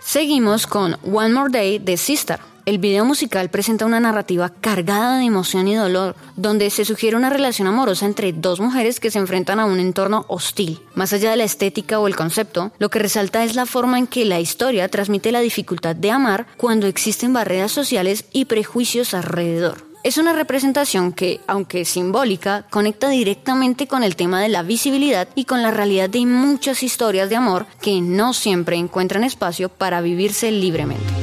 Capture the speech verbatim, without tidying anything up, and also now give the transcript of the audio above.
Seguimos con One More Day de Sistar. El video musical presenta una narrativa cargada de emoción y dolor, donde se sugiere una relación amorosa entre dos mujeres que se enfrentan a un entorno hostil. Más allá de la estética o el concepto, lo que resalta es la forma en que la historia transmite la dificultad de amar cuando existen barreras sociales y prejuicios alrededor. Es una representación que, aunque simbólica, conecta directamente con el tema de la visibilidad y con la realidad de muchas historias de amor que no siempre encuentran espacio para vivirse libremente.